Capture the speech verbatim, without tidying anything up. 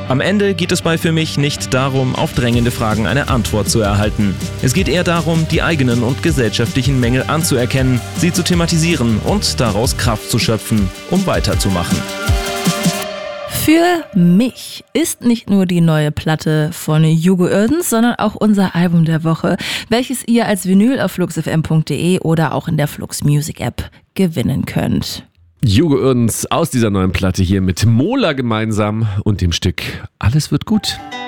Am Ende geht es bei Für mich nicht darum, auf drängende Fragen eine Antwort zu erhalten. Es geht eher darum, die eigenen und gesellschaftlichen Mängel anzuerkennen, sie zu thematisieren und daraus Kraft zu schöpfen, um weiterzumachen. Für mich ist nicht nur die neue Platte von Hugo Oerdens, sondern auch unser Album der Woche, welches ihr als Vinyl auf flux f m punkt d e oder auch in der Flux Music App gewinnen könnt. Hugo Oerdens aus dieser neuen Platte hier mit Mola gemeinsam und dem Stück Alles wird gut.